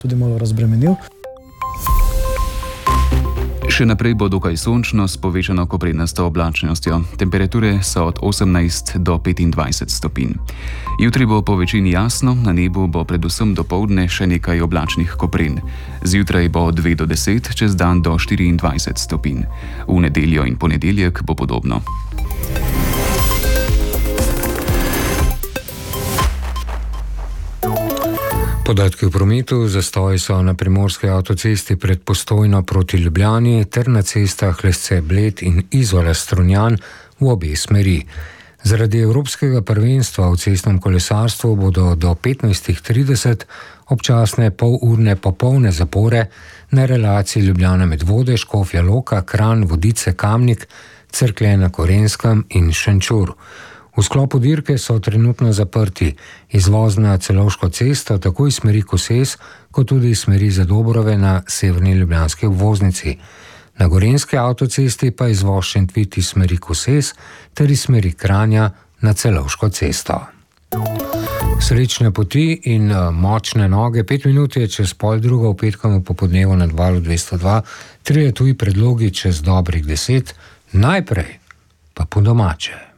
tudi malo razbremenil. Še naprej bo dokaj sončno s povečano koprenasto oblačnostjo. Temperature so od 18 do 25 stopinj. Jutri bo po večini jasno, na nebu bo predvsem dopoldne še nekaj oblačnih kopren. Zjutraj bo od 2 do 10, čez dan do 24 stopinj. V nedeljo in ponedeljek bo podobno. Podatki v prometu: zastoji so na primorski avtocesti pred Postojno proti Ljubljani ter na cestah Lesce-Bled in Izola-Strunjan v obe smeri. Zaradi evropskega prvenstva v cestnem kolesarstvu bodo do 15:30 občasne polurne popolne zapore na relaciji Ljubljana Medvode, Škofja Loka, Kranj, Vodice, Kamnik, Cerklje na Gorenjskem in Šenčur. V sklopu dirke so trenutno zaprti izvoz na Celovško cesto, tako iz smeri Koses, kot tudi iz smeri Zadobrove na severni ljubljanski obvoznici. Na Gorenjski avtocesti pa izvoz Šentvid iz smeri Koses ter iz smeri Kranja na Celovško cesto. Srečne poti in močne noge. 5 minut je čez 1:30 v petkovem popoldnevu na Valu 202, 3 tuji predlogi čez dobrih 10, najprej pa po domače.